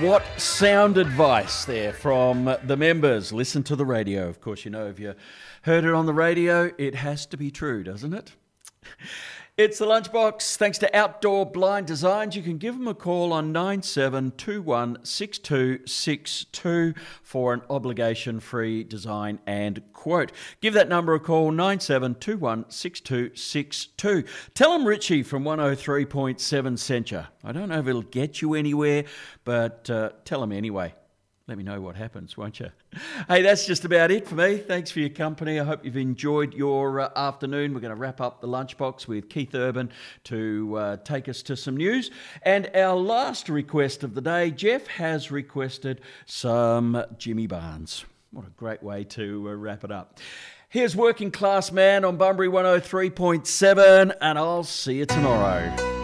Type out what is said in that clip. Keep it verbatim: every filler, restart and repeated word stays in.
What sound advice there from the members. Listen to the radio. Of course, you know, if you heard it on the radio, it has to be true, doesn't it? It's the Lunchbox. Thanks to Outdoor Blind Designs. You can give them a call on nine seven two one six two six two for an obligation-free design and quote. Give that number a call, nine seven two one six two six two. Tell them Richie from one oh three point seven sent you. I don't know if it'll get you anywhere, but uh, tell them anyway. Let me know what happens, won't you? Hey, that's just about it for me. Thanks for your company. I hope you've enjoyed your uh, afternoon. We're going to wrap up the Lunchbox with Keith Urban to uh, take us to some news. And our last request of the day, Jeff has requested some Jimmy Barnes. What a great way to uh, wrap it up. Here's Working Class Man on Bunbury one oh three point seven, and I'll see you tomorrow.